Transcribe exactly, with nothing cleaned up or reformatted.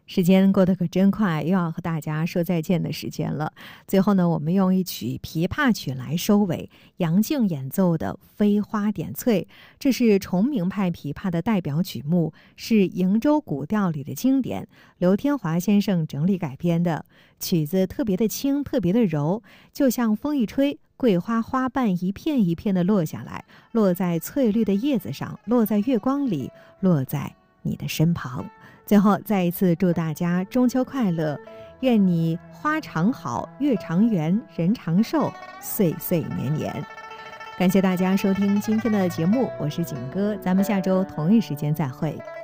时间过得可真快，又要和大家说再见的时间了。最后呢，我们用一曲琵琶曲来收尾，杨静演奏的《飞花点翠》，这是崇明派琵琶的代表曲目，是瀛洲古调里的经典，刘天华先生整理改编的。曲子特别的轻，特别的柔，就像风一吹，桂花花瓣一片一片的落下来，落在翠绿的叶子上，落在月光里，落在你的身旁。最后再一次祝大家中秋快乐，愿你花常好，月常圆，人长寿，岁岁年年。感谢大家收听今天的节目，我是景哥，咱们下周同一时间再会。